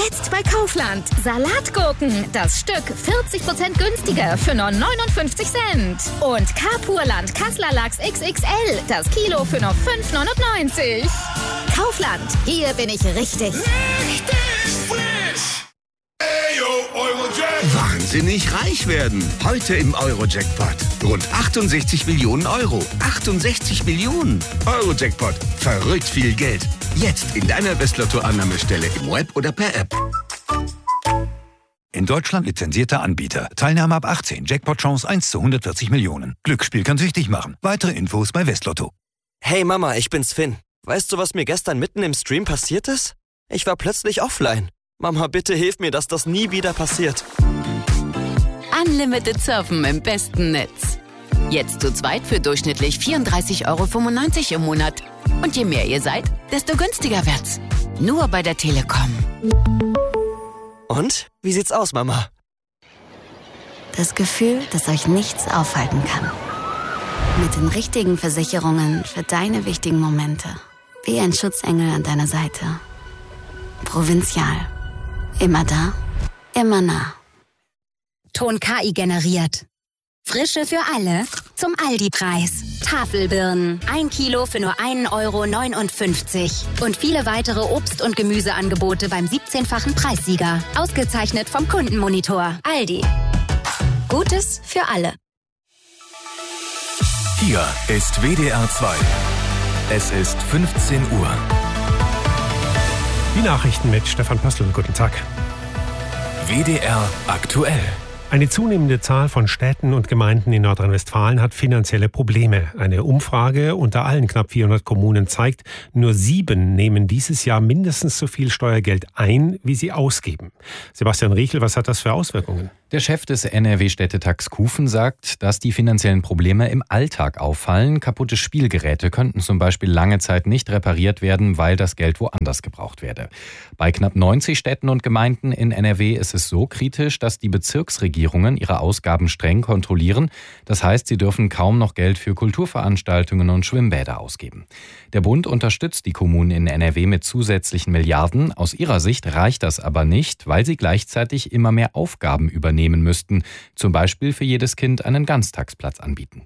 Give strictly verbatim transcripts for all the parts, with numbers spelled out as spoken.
Jetzt bei Kaufland. Salatgurken. Das Stück vierzig Prozent günstiger für nur neunundfünfzig Cent. Und Kapurland Kasseler Lachs X X L. Das Kilo für nur fünf neunundneunzig. Kaufland. Hier bin ich richtig. Richtig frisch. Ayo, Eurojackpot. Wahnsinnig reich werden. Heute im Eurojackpot. Rund achtundsechzig Millionen Euro. achtundsechzig Millionen. Eurojackpot. Verrückt viel Geld. Jetzt in deiner Westlotto-Annahmestelle im Web oder per App. In Deutschland lizenzierter Anbieter. Teilnahme ab achtzehn. Jackpot-Chance eins zu hundertvierzig Millionen. Glücksspiel kann süchtig machen. Weitere Infos bei Westlotto. Hey Mama, ich bin's Finn. Weißt du, was mir gestern mitten im Stream passiert ist? Ich war plötzlich offline. Mama, bitte hilf mir, dass das nie wieder passiert. Unlimited Surfen im besten Netz. Jetzt zu zweit für durchschnittlich vierunddreißig Euro fünfundneunzig im Monat. Und je mehr ihr seid, desto günstiger wird's. Nur bei der Telekom. Und? Wie sieht's aus, Mama? Das Gefühl, dass euch nichts aufhalten kann. Mit den richtigen Versicherungen für deine wichtigen Momente. Wie ein Schutzengel an deiner Seite. Provinzial. Immer da, immer nah. Ton K I generiert. Frische für alle zum Aldi-Preis. Tafelbirnen, ein Kilo für nur ein Euro neunundfünfzig. Und viele weitere Obst- und Gemüseangebote beim siebzehnfachen Preissieger. Ausgezeichnet vom Kundenmonitor. Aldi. Gutes für alle. Hier ist W D R zwei. Es ist fünfzehn Uhr. Die Nachrichten mit Stefan Pöstl. Guten Tag. W D R aktuell. Eine zunehmende Zahl von Städten und Gemeinden in Nordrhein-Westfalen hat finanzielle Probleme. Eine Umfrage unter allen knapp vierhundert Kommunen zeigt, nur sieben nehmen dieses Jahr mindestens so viel Steuergeld ein, wie sie ausgeben. Sebastian Riechel, was hat das für Auswirkungen? Der Chef des N R W-Städtetags Kufen sagt, dass die finanziellen Probleme im Alltag auffallen. Kaputte Spielgeräte könnten zum Beispiel lange Zeit nicht repariert werden, weil das Geld woanders gebraucht werde. Bei knapp neunzig Städten und Gemeinden in N R W ist es so kritisch, dass die Bezirksregierungen ihre Ausgaben streng kontrollieren. Das heißt, sie dürfen kaum noch Geld für Kulturveranstaltungen und Schwimmbäder ausgeben. Der Bund unterstützt die Kommunen in N R W mit zusätzlichen Milliarden. Aus ihrer Sicht reicht das aber nicht, weil sie gleichzeitig immer mehr Aufgaben übernehmen nehmen müssten, zum Beispiel für jedes Kind einen Ganztagsplatz anbieten.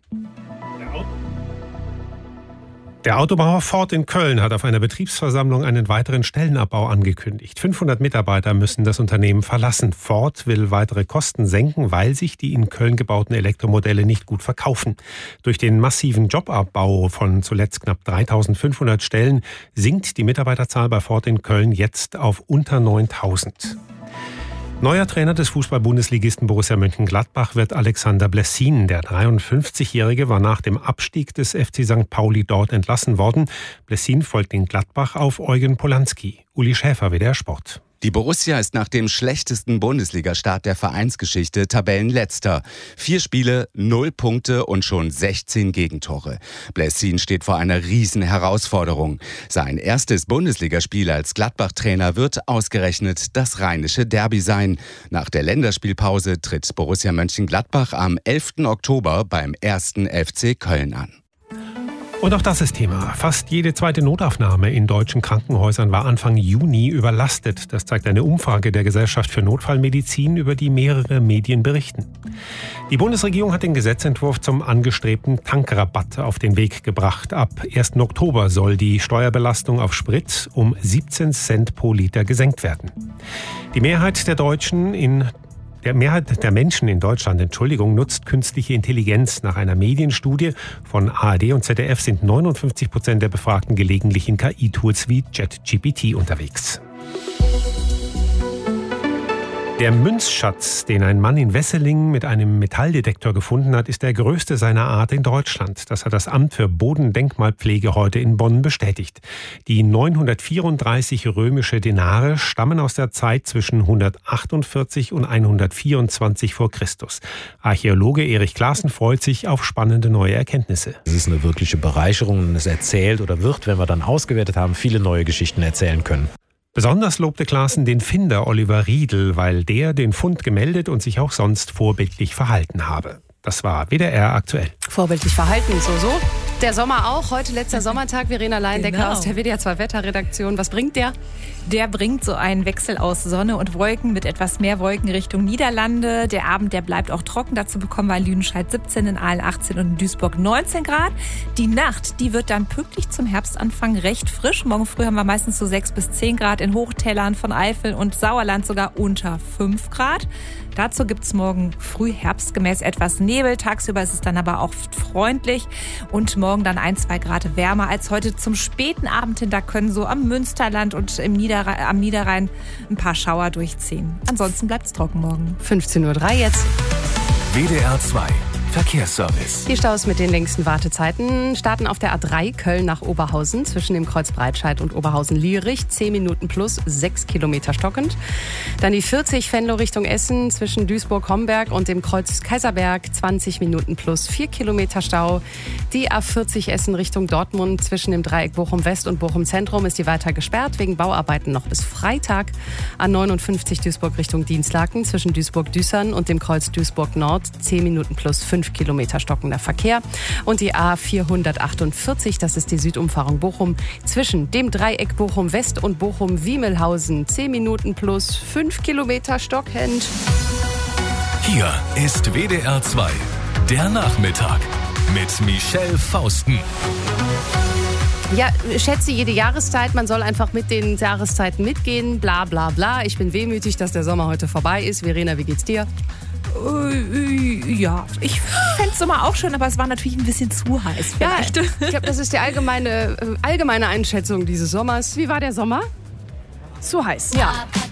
Der Autobauer Ford in Köln hat auf einer Betriebsversammlung einen weiteren Stellenabbau angekündigt. fünfhundert Mitarbeiter müssen das Unternehmen verlassen. Ford will weitere Kosten senken, weil sich die in Köln gebauten Elektromodelle nicht gut verkaufen. Durch den massiven Jobabbau von zuletzt knapp dreitausendfünfhundert Stellen sinkt die Mitarbeiterzahl bei Ford in Köln jetzt auf unter neuntausend. Neuer Trainer des Fußball-Bundesligisten Borussia Mönchengladbach wird Alexander Blessin. Der dreiundfünfzigjährige war nach dem Abstieg des F C Sankt Pauli dort entlassen worden. Blessin folgt in Gladbach auf Eugen Polanski. Uli Schäfer, W D R Sport. Die Borussia ist nach dem schlechtesten Bundesligastart der Vereinsgeschichte Tabellenletzter. Vier Spiele, null Punkte und schon sechzehn Gegentore. Blessin steht vor einer riesen Herausforderung. Sein erstes Bundesligaspiel als Gladbach-Trainer wird ausgerechnet das rheinische Derby sein. Nach der Länderspielpause tritt Borussia Mönchengladbach am elften Oktober beim ersten F C Köln an. Und auch das ist Thema. Fast jede zweite Notaufnahme in deutschen Krankenhäusern war Anfang Juni überlastet. Das zeigt eine Umfrage der Gesellschaft für Notfallmedizin, über die mehrere Medien berichten. Die Bundesregierung hat den Gesetzentwurf zum angestrebten Tankrabatt auf den Weg gebracht. Ab ersten Oktober soll die Steuerbelastung auf Sprit um siebzehn Cent pro Liter gesenkt werden. Die Mehrheit der Deutschen in Der Mehrheit der Menschen in Deutschland, Entschuldigung, nutzt künstliche Intelligenz. Nach einer Medienstudie von A R D und Z D F sind neunundfünfzig Prozent der Befragten gelegentlich in K I-Tools wie ChatGPT unterwegs. Der Münzschatz, den ein Mann in Wesseling mit einem Metalldetektor gefunden hat, ist der größte seiner Art in Deutschland. Das hat das Amt für Bodendenkmalpflege heute in Bonn bestätigt. Die neunhundertvierunddreißig römische Denare stammen aus der Zeit zwischen hundertachtundvierzig und hundertvierundzwanzig vor Christus. Archäologe Erich Klaassen freut sich auf spannende neue Erkenntnisse. Es ist eine wirkliche Bereicherung und es erzählt oder wird, wenn wir dann ausgewertet haben, viele neue Geschichten erzählen können. Besonders lobte Klaassen den Finder Oliver Riedel, weil der den Fund gemeldet und sich auch sonst vorbildlich verhalten habe. Das war W D R aktuell. Vorbildlich verhalten, so, so. Der Sommer auch. Heute letzter Sommertag. Verena Leindecker Genau. aus der W D R zwei Wetterredaktion. Was bringt der? Der bringt so einen Wechsel aus Sonne und Wolken mit etwas mehr Wolken Richtung Niederlande. Der Abend, der bleibt auch trocken. Dazu bekommen wir in Lüdenscheid siebzehn, in Aalen achtzehn und in Duisburg neunzehn Grad. Die Nacht, die wird dann pünktlich zum Herbstanfang recht frisch. Morgen früh haben wir meistens so sechs bis zehn Grad. In Hochtälern von Eifel und Sauerland sogar unter fünf Grad. Dazu gibt es morgen früh herbstgemäß etwas Nebel. Tagsüber ist es dann aber auch freundlich. Und morgen dann ein, zwei Grad wärmer als heute. Zum späten Abend hin, da können so am Münsterland und im Niederrhein, am Niederrhein ein paar Schauer durchziehen. Ansonsten bleibt es trocken morgen. fünfzehn Uhr drei jetzt. W D R zwei Verkehrsservice. Die Staus mit den längsten Wartezeiten starten auf der A drei Köln nach Oberhausen zwischen dem Kreuz Breitscheid und Oberhausen-Lierich. zehn Minuten plus, sechs Kilometer stockend. Dann die vierzig Venlo Richtung Essen zwischen Duisburg-Homberg und dem Kreuz Kaiserberg. zwanzig Minuten plus, vier Kilometer Stau. Die A vierzig Essen Richtung Dortmund zwischen dem Dreieck Bochum-West und Bochum-Zentrum ist die weiter gesperrt wegen Bauarbeiten noch bis Freitag. A neunundfünfzig Duisburg Richtung Dienstlaken zwischen Duisburg-Düssern und dem Kreuz Duisburg-Nord. zehn Minuten plus, fünf Kilometer stockender Verkehr. Und die A vierhundertachtundvierzig, das ist die Südumfahrung Bochum, zwischen dem Dreieck Bochum-West und Bochum-Wiemelhausen. zehn Minuten plus, fünf Kilometer stockend. Hier ist W D R zwei, der Nachmittag mit Michelle Fausten. Ja, schätze jede Jahreszeit, man soll einfach mit den Jahreszeiten mitgehen, bla bla bla. Ich bin wehmütig, dass der Sommer heute vorbei ist. Verena, wie geht's dir? Äh, ja, ich fände es Sommer auch schön, aber es war natürlich ein bisschen zu heiß vielleicht. Ja, ich glaube, das ist die allgemeine, äh, allgemeine Einschätzung dieses Sommers. Wie war der Sommer? Zu heiß. Ja.